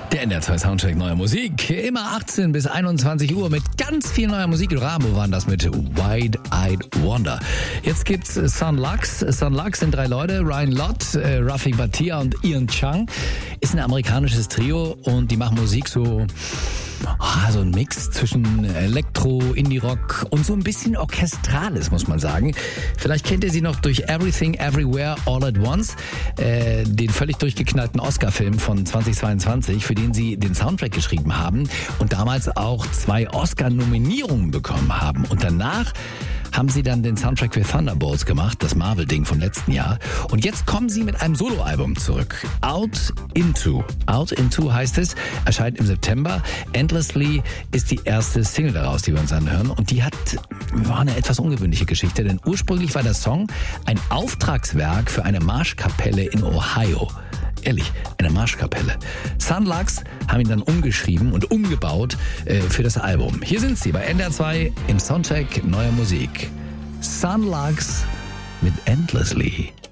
Der NDR 2 Soundcheck neuer Musik. Immer 18 bis 21 Uhr mit ganz viel neuer Musik. Ramo waren das mit Wide-Eyed Wonder. Jetzt gibt's Son Lux. Son Lux sind 3 Leute. Ryan Lott, Rafi Bhatia und Ian Chung. Ist ein amerikanisches Trio und die machen Musik so ein Mix zwischen Elektro, Indie-Rock und so ein bisschen Orchestrales, muss man sagen. Vielleicht kennt ihr sie noch durch Everything, Everywhere, All at Once, den völlig durchgeknallten Oscar-Film von 2022, für den sie den Soundtrack geschrieben haben und damals auch 2 Oscar-Nominierungen bekommen haben. Und danach haben sie dann den Soundtrack für Thunderbolts gemacht, das Marvel-Ding vom letzten Jahr. Und jetzt kommen sie mit einem Soloalbum zurück. Out Into. Out Into heißt es, erscheint im September. Endlessly ist die erste Single daraus, die wir uns anhören. Und die war eine etwas ungewöhnliche Geschichte, denn ursprünglich war der Song ein Auftragswerk für eine Marschkapelle in Ohio. Ehrlich, eine Marschkapelle. Son Lux haben ihn dann umgeschrieben und umgebaut für das Album. Hier sind sie bei NDR 2 im Soundcheck neuer Musik. Son Lux mit Endlessly.